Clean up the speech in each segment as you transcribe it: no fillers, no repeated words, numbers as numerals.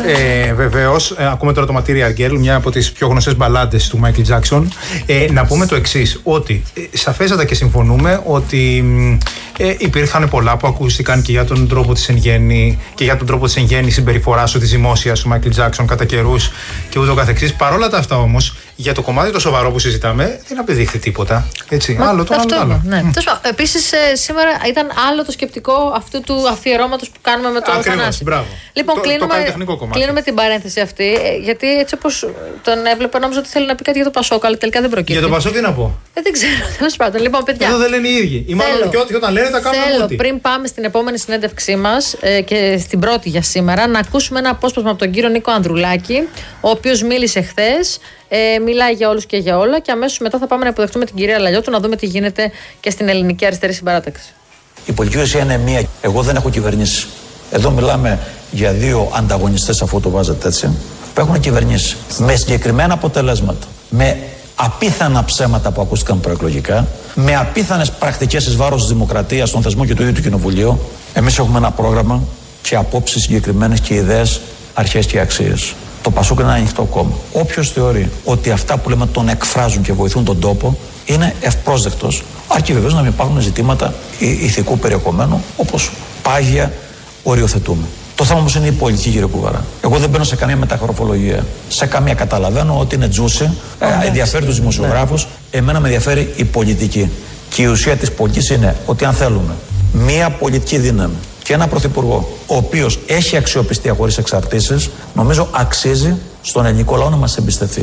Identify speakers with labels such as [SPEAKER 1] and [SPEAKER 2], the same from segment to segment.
[SPEAKER 1] Βεβαίως, ακούμε τώρα το Material Girl, μια από τις πιο γνωστές μπαλάντες του Michael Jackson. Να πούμε το εξής, ότι σαφέστατα και συμφωνούμε ότι υπήρχαν πολλά που ακούστηκαν και για τον τρόπο της εν γέννη συμπεριφοράς της δημόσιας του Michael Jackson κατά καιρούς και ούτω καθεξής. Παρόλα τα αυτά όμως, για το κομμάτι το σοβαρό που συζητάμε, δεν απεδείχθη τίποτα. Έτσι, άλλο το άλλο.
[SPEAKER 2] Ναι. Επίσης, σήμερα ήταν άλλο το σκεπτικό αυτού του αφιερώματος που κάνουμε με τον Θανάση. Λοιπόν, κλείνουμε την παρένθεση αυτή, γιατί έτσι όπως τον έβλεπα, νόμιζα ότι θέλει να πει κάτι για το Πασόκ, αλλά τελικά δεν προκύπτει.
[SPEAKER 1] Για το Πασόκ τι να πω.
[SPEAKER 2] Δεν ξέρω, τέλος πάντων. Λοιπόν, παιδιά.
[SPEAKER 1] Εδώ δεν λένε οι ίδιοι. Ή μάλλον και όταν λένε τα κάνουμε
[SPEAKER 2] όλοι. Πριν πάμε στην επόμενη συνέντευξή μας και στην πρώτη για σήμερα, να ακούσουμε ένα απόσπασμα από τον κύριο Νίκο Ανδρουλάκη, ο οποίος μίλησε χθες. Μιλάει για όλους και για όλα, και αμέσως μετά θα πάμε να υποδεχτούμε την κυρία Λαλιώτου να δούμε τι γίνεται και στην Ελληνική Αριστερή Συμπαράταξη.
[SPEAKER 3] Η πολιτική ουσία είναι μία. Εγώ δεν έχω κυβερνήσει. Εδώ μιλάμε για δύο ανταγωνιστές, αφού το βάζετε έτσι, που έχουν κυβερνήσει με συγκεκριμένα αποτελέσματα, με απίθανα ψέματα που ακούστηκαν προεκλογικά, με απίθανες πρακτικές εις βάρος της δημοκρατίας, των θεσμών και του ίδιου του Κοινοβουλίου. Εμείς έχουμε ένα πρόγραμμα και απόψεις συγκεκριμένες και ιδέες, αρχές και αξίες. Το Πασόκ είναι ένα ανοιχτό κόμμα. Όποιος θεωρεί ότι αυτά που λέμε τον εκφράζουν και βοηθούν τον τόπο, είναι ευπρόσδεκτος. Αρκεί βεβαίως να μην υπάρχουν ζητήματα ηθικού περιεχομένου, όπως πάγια οριοθετούμε. Το θέμα όμως είναι η πολιτική, κύριε Κουβαρά. Εγώ δεν μπαίνω σε καμία μεταγραφολογία. Σε καμία καταλαβαίνω ότι είναι τζούσι, ενδιαφέρει τους δημοσιογράφους. Εμένα με ενδιαφέρει η πολιτική. Και η ουσία της πολιτικής είναι ότι αν θέλουμε μία πολιτική δύναμη και ένα πρωθυπουργό, ο οποίος έχει αξιοπιστία χωρίς εξαρτήσεις, νομίζω αξίζει στον ελληνικό λαό να μας εμπιστευτεί.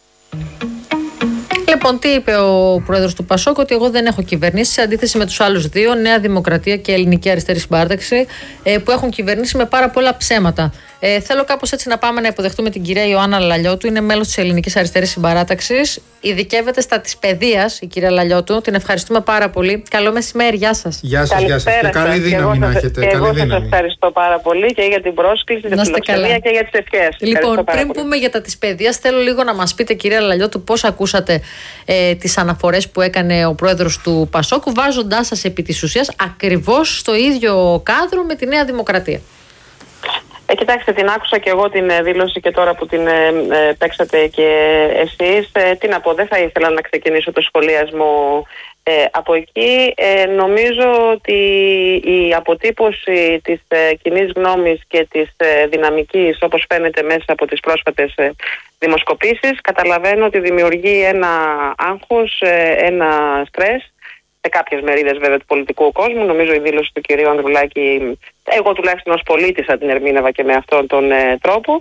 [SPEAKER 2] Λοιπόν, τι είπε ο πρόεδρος του Πασόκ? Ότι εγώ δεν έχω κυβερνήσει, σε αντίθεση με τους άλλους δύο, Νέα Δημοκρατία και Ελληνική Αριστερή Συμπάρταξη, που έχουν κυβερνήσει με πάρα πολλά ψέματα. Θέλω κάπως έτσι να πάμε να υποδεχτούμε την κυρία Ιωάννα Λαλιώτου, είναι μέλος της Ελληνικής Αριστερής Συμπαράταξης. Ειδικεύεται στα της παιδείας η κυρία Λαλιώτου. Την ευχαριστούμε πάρα πολύ. Καλό μεσημέρι, γεια σας.
[SPEAKER 1] Γεια σας, γεια σας. Και καλή δύναμη να έχετε.
[SPEAKER 4] Εγώ σας ευχαριστώ πάρα πολύ και για την πρόσκληση, την φιλοξενία και για τις ευχές.
[SPEAKER 2] Λοιπόν, πριν πούμε για τα της παιδείας, θέλω λίγο να μας πείτε, κυρία Λαλιώτου, πώς ακούσατε τις αναφορές που έκανε ο πρόεδρος του Πασόκου, βάζοντάς σας επί της ουσίας ακριβώς στο ίδιο κάδρο με τη Νέα Δημοκρατία.
[SPEAKER 4] Κοιτάξτε, την άκουσα και εγώ την δήλωση και τώρα που την παίξατε και εσείς. Τι να πω, δεν θα ήθελα να ξεκινήσω το σχολιασμό από εκεί. Νομίζω ότι η αποτύπωση της κοινής γνώμης και της δυναμικής, όπως φαίνεται μέσα από τις πρόσφατες δημοσκοπήσεις, καταλαβαίνω ότι δημιουργεί ένα άγχος, ένα στρες σε κάποιες μερίδες βέβαια του πολιτικού κόσμου. Νομίζω η δήλωση του κυρίου Ανδρουλάκη, εγώ τουλάχιστον ως πολίτης την ερμήνευα και με αυτόν τον τρόπο.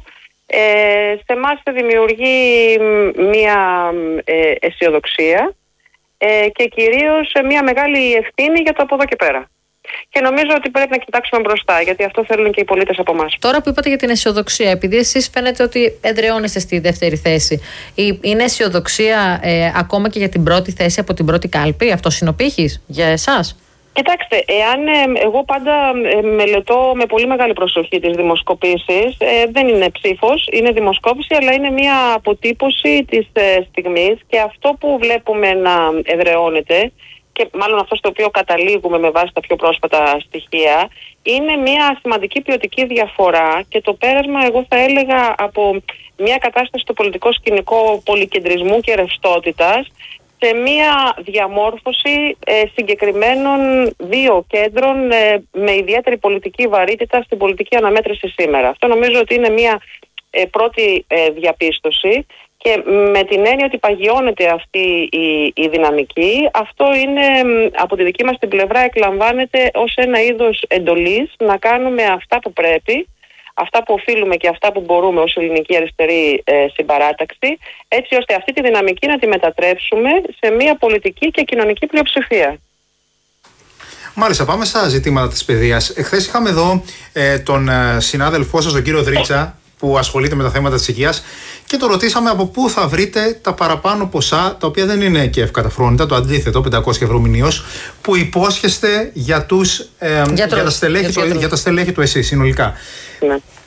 [SPEAKER 4] Σε εμάς δημιουργεί μία αισιοδοξία και κυρίως μία μεγάλη ευθύνη για το από εδώ και πέρα. Και νομίζω ότι πρέπει να κοιτάξουμε μπροστά, γιατί αυτό θέλουν και οι πολίτες από εμάς.
[SPEAKER 2] Τώρα που είπατε για την αισιοδοξία, επειδή εσείς φαίνεται ότι εδραιώνεστε στη δεύτερη θέση, είναι αισιοδοξία ακόμα και για την πρώτη θέση από την πρώτη κάλπη? Αυτό είναι ο πύχης για εσάς?
[SPEAKER 4] Κοιτάξτε, εγώ πάντα μελετώ με πολύ μεγάλη προσοχή τις δημοσκοπήσεις, δεν είναι ψήφος, είναι δημοσκόπηση, αλλά είναι μια αποτύπωση της στιγμής, και αυτό που βλέπουμε να εδραιώνεται, και μάλλον αυτό στο οποίο καταλήγουμε με βάση τα πιο πρόσφατα στοιχεία, είναι μια σημαντική ποιοτική διαφορά και το πέρασμα, εγώ θα έλεγα, από μια κατάσταση στο πολιτικό σκηνικό πολυκεντρισμού και ρευστότητας σε μια διαμόρφωση συγκεκριμένων δύο κέντρων με ιδιαίτερη πολιτική βαρύτητα στην πολιτική αναμέτρηση σήμερα. Αυτό νομίζω ότι είναι μια πρώτη διαπίστωση. Και με την έννοια ότι παγιώνεται αυτή η δυναμική, αυτό είναι από τη δική μας την πλευρά, εκλαμβάνεται ως ένα είδος εντολής να κάνουμε αυτά που πρέπει, αυτά που οφείλουμε και αυτά που μπορούμε ως Ελληνική Αριστερή Συμπαράταξη, έτσι ώστε αυτή τη δυναμική να τη μετατρέψουμε σε μια πολιτική και κοινωνική πλειοψηφία.
[SPEAKER 1] Μάλιστα, πάμε στα ζητήματα της παιδείας. Εχθές είχαμε εδώ τον συνάδελφό σας, τον κύριο Δρίτσα, που ασχολείται με τα θέματα της υγείας, και το ρωτήσαμε από πού θα βρείτε τα παραπάνω ποσά, τα οποία δεν είναι και ευκαταφρόνητα, το αντίθετο, 500 ευρώ μηνίως, που υπόσχεστε για τα στελέχη του εσείς συνολικά.
[SPEAKER 4] Ναι.